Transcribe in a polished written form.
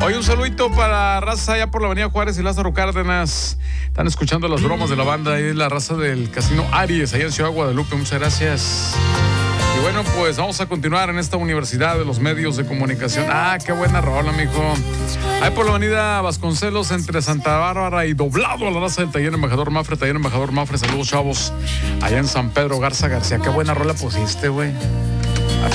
Hoy un saludito para la raza allá por la avenida Juárez y Lázaro Cárdenas. Están escuchando las bromas de la banda ahí, la raza del Casino Aries, allá en Ciudad Guadalupe. Muchas gracias. Y bueno, pues vamos a continuar en esta Universidad de los Medios de Comunicación. Ah, qué buena rola, mijo. Ahí por la avenida Vasconcelos, entre Santa Bárbara y doblado a la raza del Taller Embajador Mafre. Taller Embajador Mafre, saludos, chavos. Allá en San Pedro Garza García. Qué buena rola pusiste, güey.